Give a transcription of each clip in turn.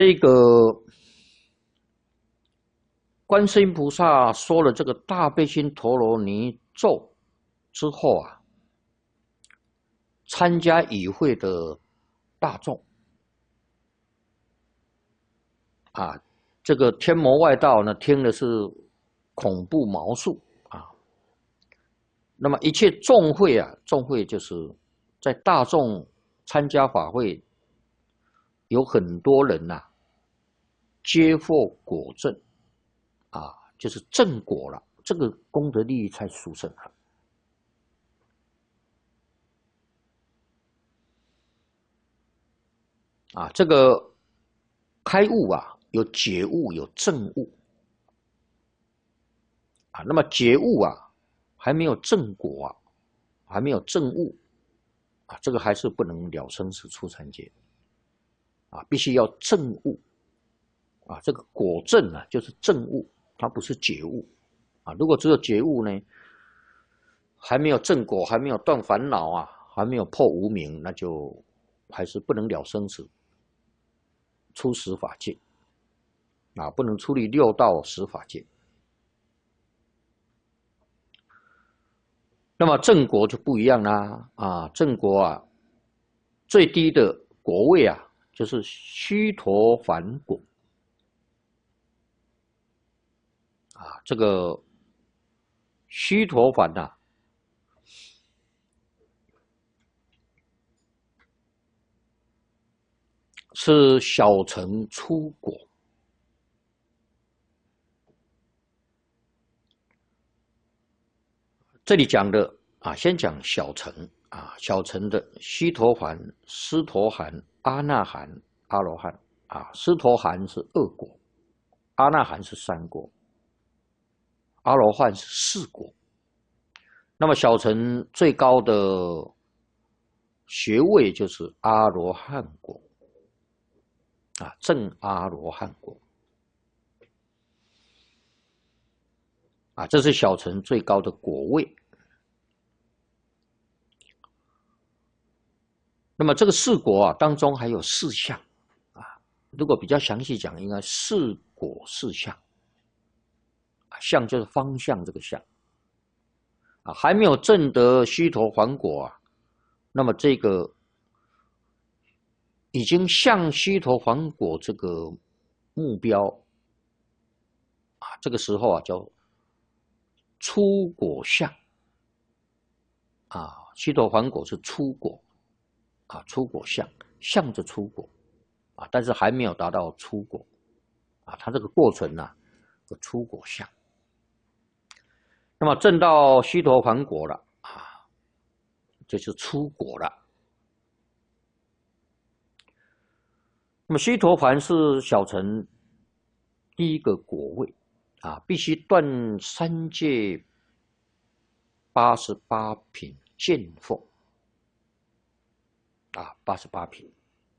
这个观世音菩萨说了这个大悲心陀罗尼咒之后啊，参加与会的大众啊，这个天魔外道呢，听的是恐怖毛肃啊。那么一切众会啊，众会就是在大众参加法会，有很多人呐、皆获果证啊，就是正果了，这个功德利益才殊胜了啊。这个开悟啊，有觉悟，有证悟啊。那么觉悟啊，还没有正果啊，还没有证悟啊，这个还是不能了生死出三界啊，必须要证悟啊。这个果证啊，就是证悟，它不是觉悟啊。如果只有觉悟呢，还没有正果，还没有断烦恼啊，还没有破无明，那就还是不能了生死出十法界啊，不能出离六道十法界。那么正果就不一样啦啊，正果啊，最低的果位啊，就是须陀洹果啊。这个须陀洹啊，是小乘初果。这里讲的啊，先讲小乘啊，小乘的须陀洹、斯陀含、阿那含、阿罗汉啊。斯陀含是二果，阿那含是三果，阿罗汉是四果。那么小乘最高的学位就是阿罗汉果啊，正阿罗汉果啊，这是小乘最高的果位。那么这个四果啊当中还有四相啊，如果比较详细讲，应该四果四相啊，相就是方向这个相啊，还没有证得须陀洹果啊，那么这个已经向须陀洹果这个目标啊，这个时候啊叫初果相啊，须陀洹果是初果啊，初果相，向着初果啊，但是还没有达到初果啊，它这个过程呢、有初果相。那么证到须陀洹果了啊，这是初果了。那么须陀洹是小乘第一个果位啊，必须断三界88品见惑啊，88品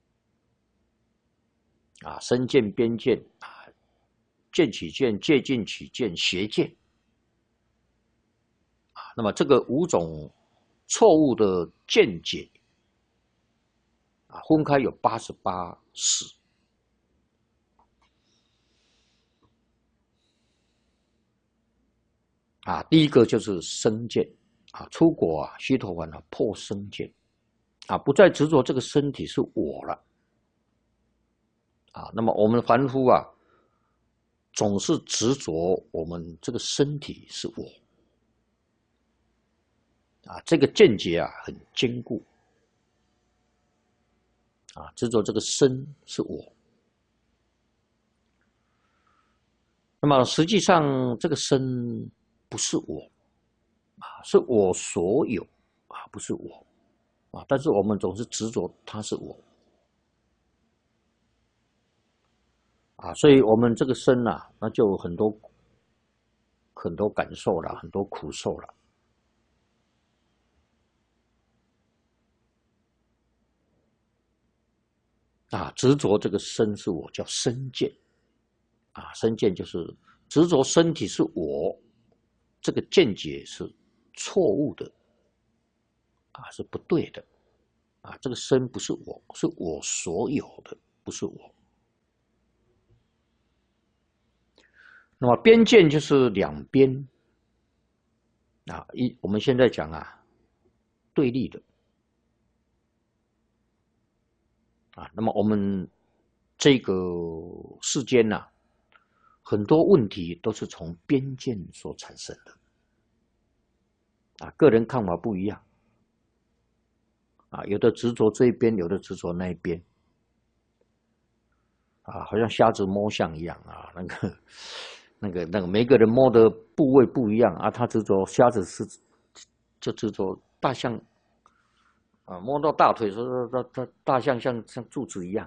啊，身见、边见啊，见取见、戒禁取见、邪见啊。那么这个五种错误的见解啊，分开有88识啊。第一个就是身见啊，出果啊，须陀洹啊，破身见啊，不再执着这个身体是我了啊。那么我们凡夫啊，总是执着我们这个身体是我啊，这个见解啊很坚固啊，执着这个身是我。那么实际上这个身不是我啊，是我所有啊，不是我啊，但是我们总是执着它是我啊，所以我们这个身啊，那就有很多感受了，很多苦受了啊，执着这个身是我，叫身见啊，身见就是执着身体是我，这个见解是错误的啊，是不对的啊，这个身不是我，是我所有的，不是我那么边见就是两边啊，我们现在讲啊，对立的啊。那么我们这个世间呐，很多问题都是从边见所产生的啊，个人看法不一样啊，有的执着这一边，有的执着那一边啊，好像瞎子摸象一样啊，那个，每个人摸的部位不一样啊，他执着瞎子就执着大象啊，摸到大腿说大象像柱子一样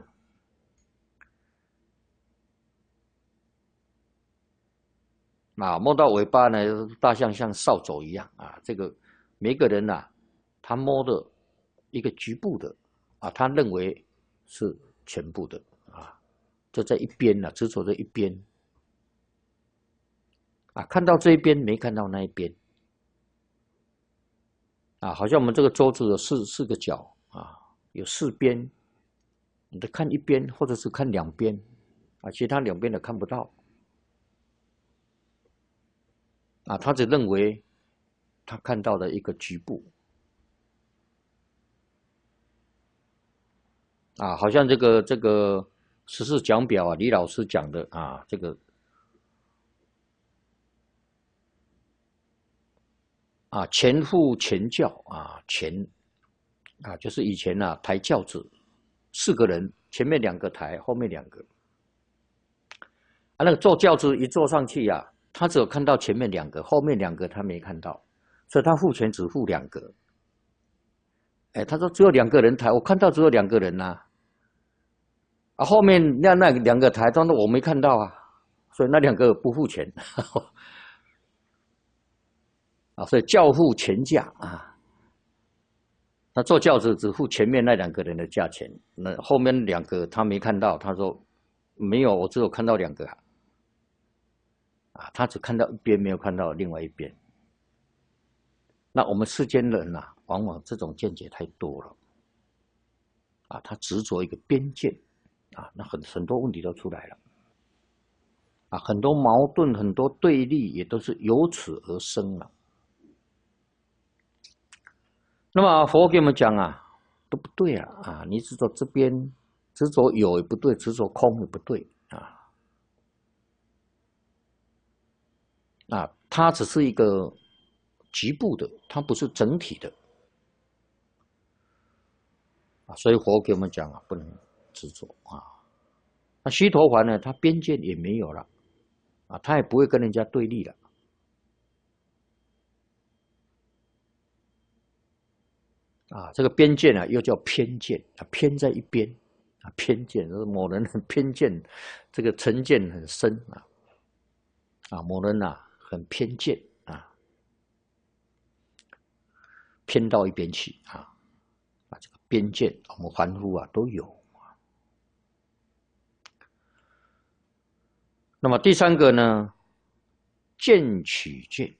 啊，摸到尾巴呢，大象像扫帚一样啊，这个每个人呐，他摸的一个局部的啊，他认为是全部的啊，就在一边呢，执着在一边啊，看到这一边没看到那一边啊，好像我们这个桌子有四个角啊，有四边，你得看一边或者是看两边啊，其他两边的看不到啊，他只认为他看到了一个局部啊，好像这个十四讲表啊，李老师讲的啊，这个啊前后前轿啊前啊就是以前啊抬轿子4个人，前面2个抬，后面2个啊，那个坐轿子一坐上去啊，他只有看到前面2个，后面2个他没看到，所以他付钱只付2个。哎，他说只有2个人抬，我看到只有2个人呐、啊，后面那2个抬，但是我没看到啊，所以那2个不付钱啊，所以轿付前价啊，他坐轿子只付前面那2个人的价钱，那后面2个他没看到，他说没有，我只有看到2个啊，他只看到一边，没有看到另外一边。那我们世间人啊，往往这种见解太多了啊，他执着一个边界啊，那很多问题都出来了啊，很多矛盾、很多对立也都是由此而生了。那么佛给我们讲啊，都不对啊啊，你执着这边，执着有也不对，执着空也不对啊啊，它只是一个局部的，它不是整体的啊，所以佛给我们讲啊，不能执着啊。那须陀洹呢，他边界也没有了啊，他也不会跟人家对立了啊。这个边界呢，又叫偏见啊，偏在一边啊，偏见就是某人很偏见，这个成见很深啊，某人呐很偏见啊，偏到一边去啊，这个边界我们凡夫啊都有。那么第3个呢，见取见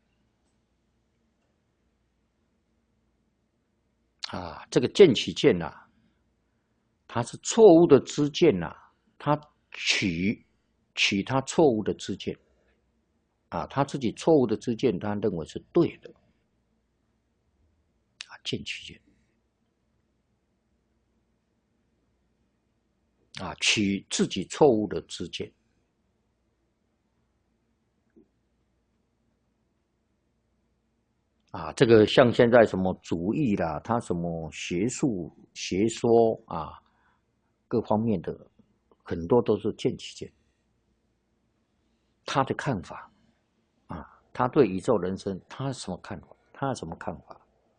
啊，这个见取见呐、啊，它是错误的知见呐、啊，他取他错误的知见啊，他自己错误的知见，他认为是对的啊，见取见啊，取自己错误的知见啊，这个像现在什么主义啦，他什么学术学说啊，各方面的很多都是见取见，他的看法啊，他对宇宙人生他什么看法？他什么看法？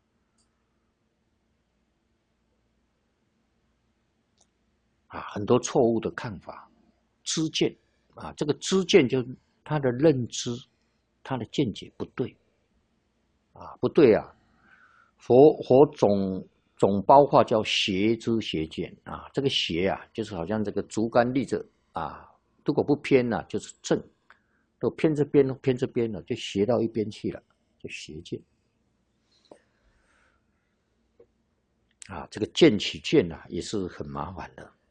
啊，很多错误的看法，知见啊，这个知见就是他的认知，他的见解不对啊，不对啊。佛总包括叫邪知邪见啊，这个邪啊，就是好像这个竹竿立着啊，如果不偏呢、啊，就是正；如果偏这边偏这边了，就邪到一边去了，就邪见啊。这个见取见啊，也是很麻烦的